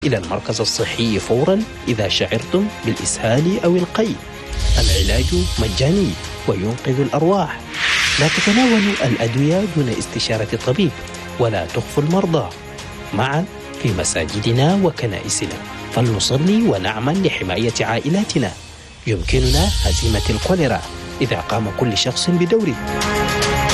إلى المركز الصحي فوراً إذا شعرتم بالإسهال أو القيء. العلاج مجاني وينقذ الأرواح. لا تتناولوا الأدوية دون استشارة الطبيب، ولا تخفوا المرضى. معا في مساجدنا وكنائسنا فلنصلي ونعمل لحماية عائلاتنا. يمكننا هزيمة الكوليرا إذا قام كل شخص بدوره.